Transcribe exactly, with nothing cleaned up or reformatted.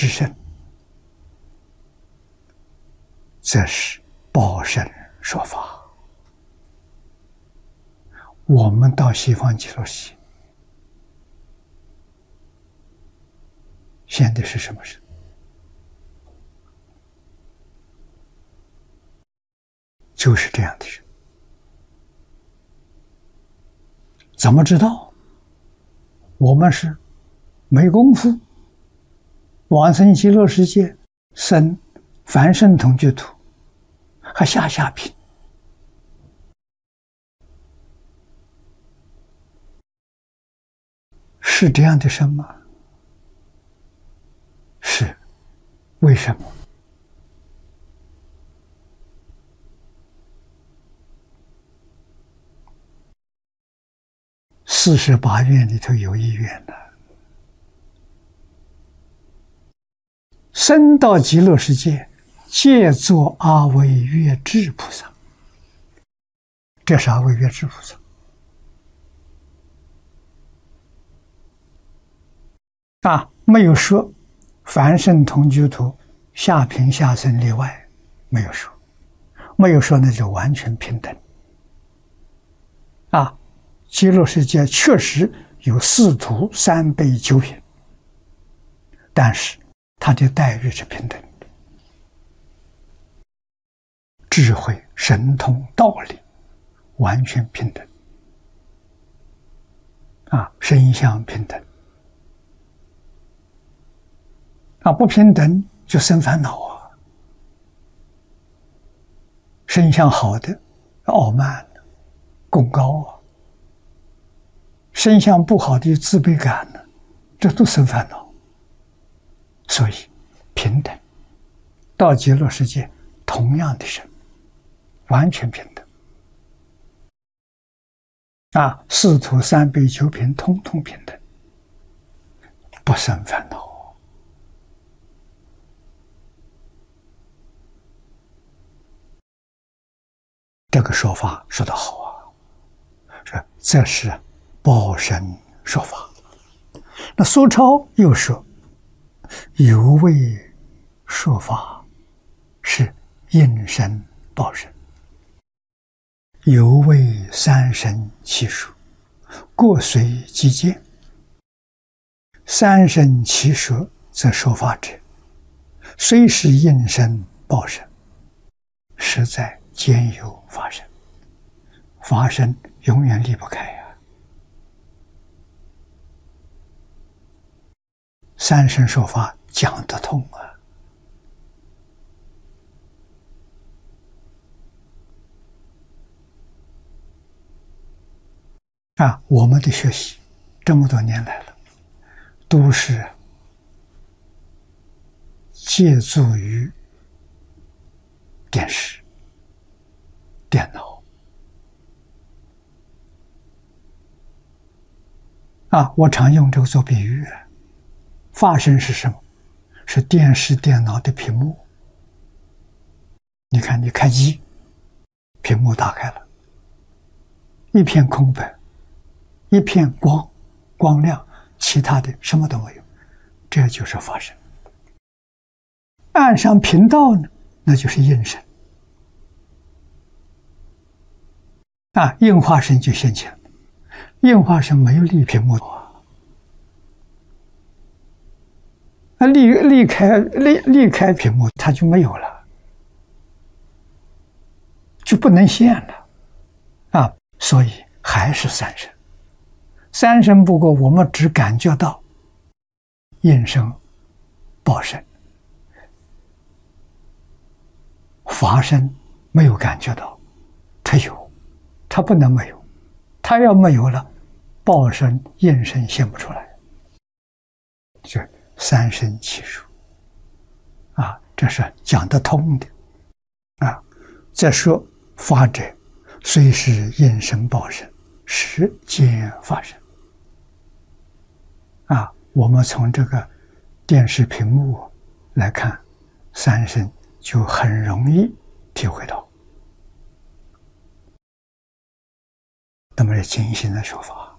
之身，则是报身说法。我们到西方极乐世界，现在是什么身？就是这样的人。怎么知道？我们是没功夫，往生极乐世界生凡圣同居土，还下下品。是这样的身吗？是。为什么？四十八愿里头有一愿的，生到极乐世界，皆作阿惟越致菩萨。这是阿惟越致菩萨。啊，没有说凡圣同居土下品下生例外，没有说，没有说那就完全平等。啊，极乐世界确实有四土三辈九品，但是他的待遇是平等的，智慧、神通、道理完全平等。啊，身相平等。啊，不平等就生烦恼啊！身相好的傲慢、功高啊；身相不好的自卑感呢，这都生烦恼。所以平等，到极乐世界同样的身，完全平等。啊，四土三辈九品，通通平等，不生烦恼。这个说法说得好啊，说这是报身说法。那苏超又说，有位说法是应身报身，有位三身其属，各随机见。三身其属则说法者，虽是应身报身，实在兼有法身，法身永远离不开呀、啊。三身说法讲得通啊！啊，我们的学习这么多年来了，都是借助于电视、电脑啊，我常用这个做比喻。法身是什么？是电视、电脑的屏幕。你看，你开机，屏幕打开了，一片空白，一片光，光亮，其他的什么都没有，这就是法身。按上频道呢，那就是应身。啊，应化身就现前了。应化身没有离屏幕啊，离离开离离开屏幕，它就没有了，就不能现了啊。所以还是三身。三身不过我们只感觉到应身报身，法身没有感觉到，它有，它不能没有，它要没有了，报身应身现不出来，就三身其属啊，这是讲得通的啊。再说法者，虽是应身报身，实兼法身啊。我们从这个电视屏幕来看，三身就很容易体会到。那么这精心的说法。